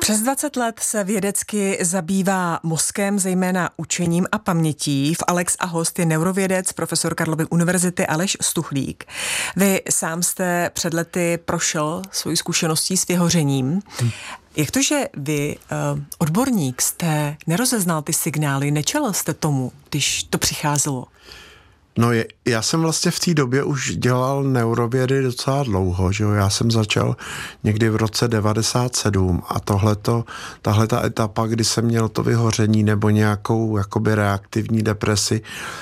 Přes 20 let se vědecky zabývá mozkem, zejména učením a pamětí. V Alex a host je neurovědec, profesor Karlovy univerzity Aleš Stuchlík. Vy sám jste před lety prošel svojí zkušeností s vyhořením. Jak to, že vy, odborník, jste nerozeznal ty signály, nečelil jste tomu, když to přicházelo? No já jsem vlastně v té době už dělal neurovědy docela dlouho, že jo? Já jsem začal někdy v roce 97 a tahle ta etapa, kdy jsem měl to vyhoření nebo nějakou jakoby reaktivní depresi,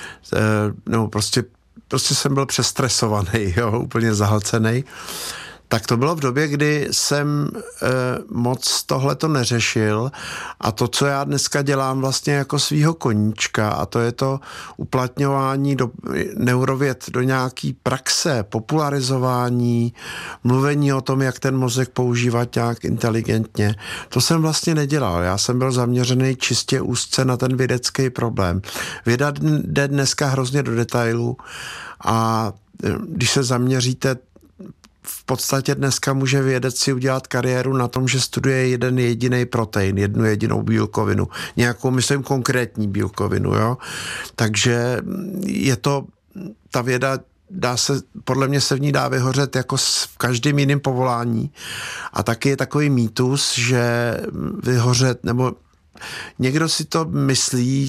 nebo prostě jsem byl přestresovaný, jo? Úplně zahlcený. Tak to bylo v době, kdy jsem moc tohleto neřešil a to, co já dneska dělám vlastně jako svýho koníčka, a to je to uplatňování neurověd do nějaký praxe, popularizování, mluvení o tom, jak ten mozek používat nějak inteligentně. To jsem vlastně nedělal. Já jsem byl zaměřený čistě úzce na ten vědecký problém. Věda jde dneska hrozně do detailů a když se zaměříte, v podstatě dneska může vědec si udělat kariéru na tom, že studuje jeden jediný protein, jednu jedinou bílkovinu, nějakou, myslím, konkrétní bílkovinu, jo. Takže je to, ta věda podle mě se v ní dá vyhořet jako v každém jiném povolání. A taky je takový mýtus, že vyhořet, nebo někdo si to myslí,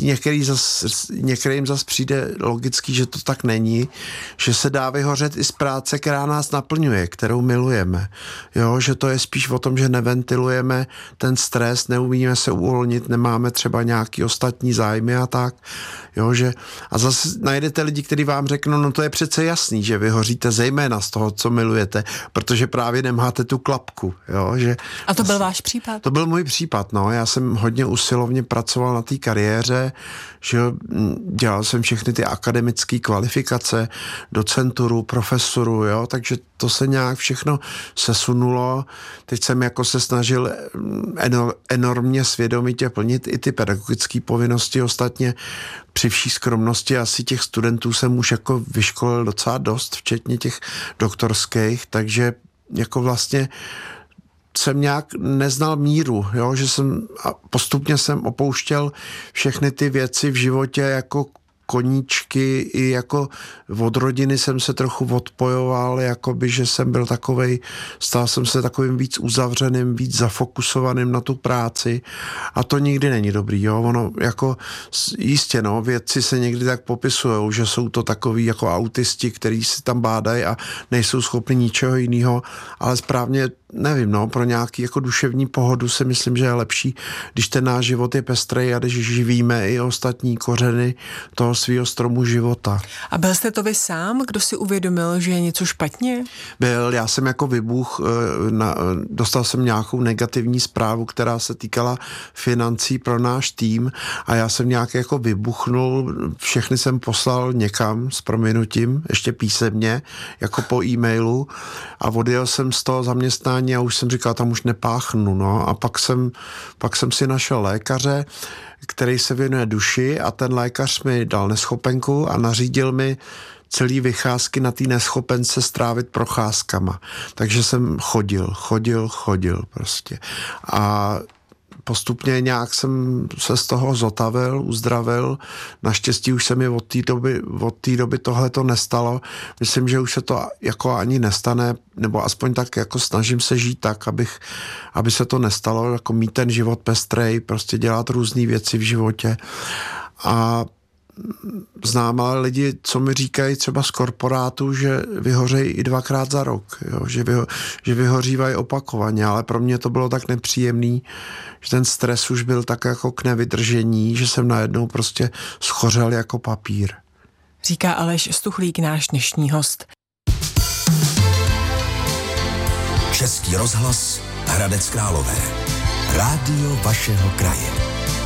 některým zas přijde logický, že to tak není, že se dá vyhořet i z práce, která nás naplňuje, kterou milujeme. Jo, že to je spíš o tom, že neventilujeme ten stres, neumíme se uvolnit, nemáme třeba nějaký ostatní zájmy a tak. Jo, a zase najdete lidi, kteří vám řeknou, no to je přece jasný, že vyhoříte zejména z toho, co milujete, protože právě nemáte tu klapku. Jo, a to byl váš případ? To byl můj případ, no. Já jsem hodně usilovně pracoval na té kariéře, že dělal jsem všechny ty akademické kvalifikace, docenturu, profesoru, jo, takže to se nějak všechno sesunulo. Teď jsem jako se snažil enormně svědomitě plnit i ty pedagogické povinnosti. Ostatně při vší skromnosti asi těch studentů jsem už jako vyškolil docela dost, včetně těch doktorských, takže jako vlastně jsem nějak neznal míru, jo, a postupně jsem opouštěl všechny ty věci v životě jako koníčky, i jako od rodiny jsem se trochu odpojoval, jakoby, že jsem byl stal jsem se takovým víc uzavřeným, víc zafokusovaným na tu práci a to nikdy není dobrý, jo, ono jako jistě, no, vědci se někdy tak popisujou, že jsou to takový jako autisti, kteří si tam bádají a nejsou schopni ničeho jiného, ale správně nevím, no, pro nějaký jako duševní pohodu si myslím, že je lepší, když ten náš život je pestrej a když živíme i ostatní kořeny toho svého stromu života. A byl jste to vy sám, kdo si uvědomil, že je něco špatně? Byl, já jsem jako vybuch, dostal jsem nějakou negativní zprávu, která se týkala financí pro náš tým a já jsem nějak jako vybuchnul, všechny jsem poslal někam s prominutím, ještě písemně, jako po e-mailu a odjel jsem z toho zaměstnání a už jsem říkal, tam už nepáchnu, no. A pak jsem si našel lékaře, který se věnuje duši a ten lékař mi dal neschopenku a nařídil mi celý vycházky na té neschopence strávit procházkama. Takže jsem chodil prostě. A postupně nějak jsem se z toho zotavil, uzdravil. Naštěstí už se mi od té doby tohle to nestalo. Myslím, že už se to jako ani nestane, nebo aspoň tak jako snažím se žít tak, aby se to nestalo, jako mít ten život pestrej, prostě dělat různé věci v životě. A znám ale lidi, co mi říkají třeba z korporátu, že vyhořejí i 2krát za rok, jo? Že vyhořívají opakovaně, ale pro mě to bylo tak nepříjemný, že ten stres už byl tak jako k nevydržení, že jsem najednou prostě schořel jako papír. Říká Aleš Stuchlík, náš dnešní host. Český rozhlas Hradec Králové. Rádio vašeho kraje.